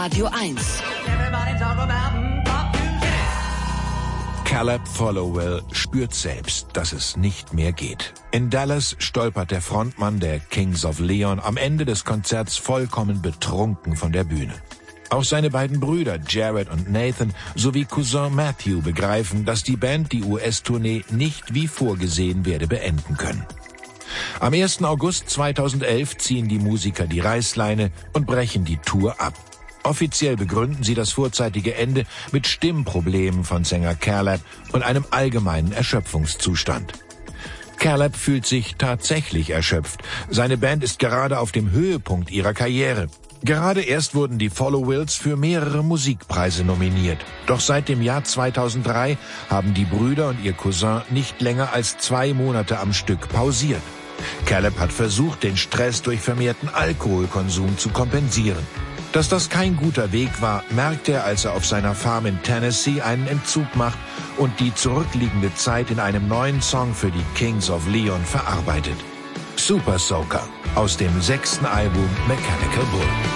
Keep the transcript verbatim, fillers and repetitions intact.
Radio eins. Caleb Followill spürt selbst, dass es nicht mehr geht. In Dallas stolpert der Frontmann der Kings of Leon am Ende des Konzerts vollkommen betrunken von der Bühne. Auch seine beiden Brüder Jared und Nathan sowie Cousin Matthew begreifen, dass die Band die U S-Tournee nicht wie vorgesehen werde beenden können. Am ersten August zweitausendelf ziehen die Musiker die Reißleine und brechen die Tour ab. Offiziell begründen sie das vorzeitige Ende mit Stimmproblemen von Sänger Caleb und einem allgemeinen Erschöpfungszustand. Caleb fühlt sich tatsächlich erschöpft. Seine Band ist gerade auf dem Höhepunkt ihrer Karriere. Gerade erst wurden die Followills für mehrere Musikpreise nominiert. Doch seit dem Jahr zweitausenddrei haben die Brüder und ihr Cousin nicht länger als zwei Monate am Stück pausiert. Caleb hat versucht, den Stress durch vermehrten Alkoholkonsum zu kompensieren. Dass das kein guter Weg war, merkt er, als er auf seiner Farm in Tennessee einen Entzug macht und die zurückliegende Zeit in einem neuen Song für die Kings of Leon verarbeitet. Super Soaker aus dem sechsten Album Mechanical Bull.